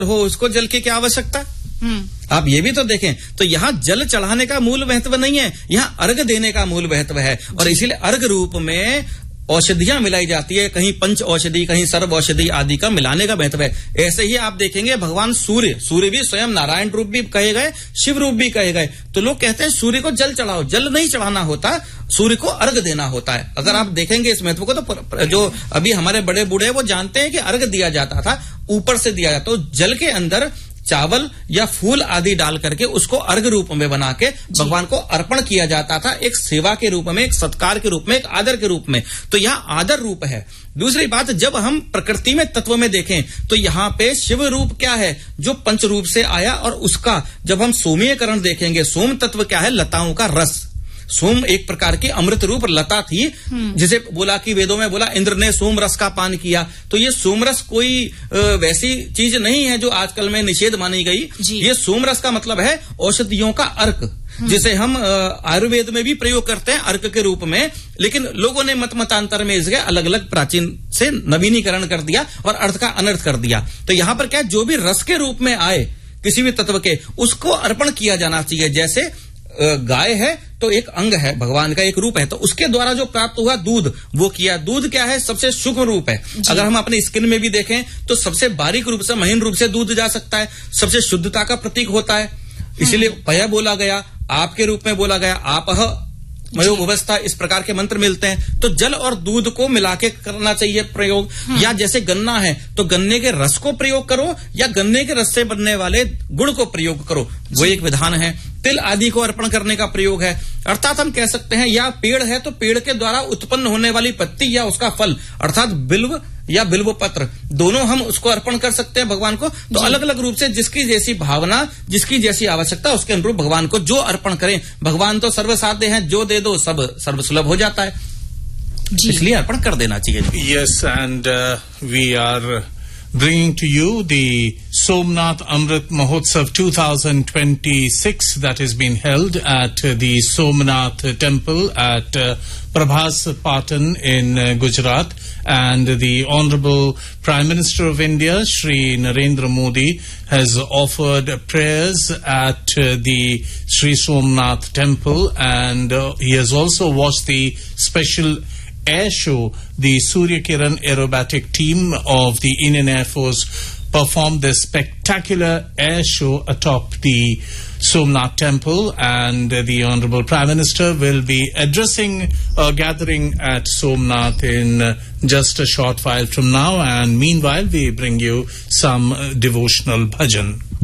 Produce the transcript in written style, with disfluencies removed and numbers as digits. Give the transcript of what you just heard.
हो उसको जल की क्या आवश्यकता? आप ये भी तो देखें, तो यहाँ जल चढ़ाने का मूल महत्व नहीं है, यहाँ अर्घ देने का मूल महत्व है। और इसीलिए अर्घ रूप में औषधियां मिलाई जाती है, कहीं पंच औषधि, कहीं सर्व औषधि आदि का मिलाने का महत्व है। ऐसे ही आप देखेंगे भगवान सूर्य भी स्वयं नारायण रूप भी कहे गए, शिव रूप भी कहे गए। तो लोग कहते हैं सूर्य को जल चढ़ाओ, जल नहीं चढ़ाना होता, सूर्य को अर्घ देना होता है। अगर आप देखेंगे इस महत्व को, तो जो अभी हमारे बड़े बूढ़े वो जानते हैं कि अर्घ दिया जाता था, ऊपर से दिया जाता, तो जल के अंदर चावल या फूल आदि डाल करके उसको अर्घ रूप में बना के भगवान को अर्पण किया जाता था, एक सेवा के रूप में, एक सत्कार के रूप में, एक आदर के रूप में। तो यहाँ आदर रूप है। दूसरी बात, जब हम प्रकृति में तत्व में देखें तो यहाँ पे शिव रूप क्या है, जो पंच रूप से आया, और उसका जब हम सोमीयकरण देखेंगे, सोम तत्व क्या है, लताओं का रस। सोम एक प्रकार की अमृत रूप लता थी, जिसे बोला कि वेदों में बोला इंद्र ने सोम रस का पान किया। तो ये सोम रस कोई वैसी चीज नहीं है जो आजकल में निषेध मानी गई। ये सोम रस का मतलब है औषधियों का अर्क, जिसे हम आयुर्वेद में भी प्रयोग करते हैं अर्क के रूप में। लेकिन लोगों ने मतांतर में इसके अलग अलग प्राचीन से नवीनीकरण कर दिया और अर्थ का अनर्थ कर दिया। तो यहाँ पर क्या, जो भी रस के रूप में आए किसी भी तत्व के, उसको अर्पण किया जाना चाहिए। जैसे गाय है तो एक अंग है, भगवान का एक रूप है, तो उसके द्वारा जो प्राप्त हुआ दूध, वो किया। दूध क्या है, सबसे सूक्ष्म रूप है। अगर हम अपने स्किन में भी देखें तो सबसे बारीक रूप से, महीन रूप से दूध जा सकता है, सबसे शुद्धता का प्रतीक होता है। इसीलिए पय बोला गया, आपके रूप में बोला गया, आपह मयो व्यवस्था, इस प्रकार के मंत्र मिलते हैं। तो जल और दूध को मिला के करना चाहिए प्रयोग। या जैसे गन्ना है तो गन्ने के रस को प्रयोग करो, या गन्ने के रस से बनने वाले गुड़ को प्रयोग करो, वो एक विधान है। तिल आदि को अर्पण करने का प्रयोग है। अर्थात हम कह सकते हैं, या पेड़ है तो पेड़ के द्वारा उत्पन्न होने वाली पत्ती या उसका फल, अर्थात बिल्व या बिल्व पत्र, दोनों हम उसको अर्पण कर सकते हैं भगवान को। तो अलग अलग रूप से जिसकी जैसी भावना, जिसकी जैसी आवश्यकता, उसके अनुरूप भगवान को जो अर्पण करें। भगवान तो सर्वसाध्य हैं, जो दे दो सब सर्वसुलभ हो जाता है, इसलिए अर्पण कर देना चाहिए। Yes, and we are bringing to you the Somnath Amrit Mahotsav 2026 that has been held at the Somnath Temple at Prabhas Patan in Gujarat, and the Honorable Prime Minister of India Shri Narendra Modi has offered prayers at the Sri Somnath Temple, and he has also watched the special air show. The Surya Kiran aerobatic team of the Indian Air Force performed this spectacular air show atop the Somnath Temple, and the Honorable Prime Minister will be addressing a gathering at Somnath in just a short while from now, and meanwhile we bring you some devotional bhajan.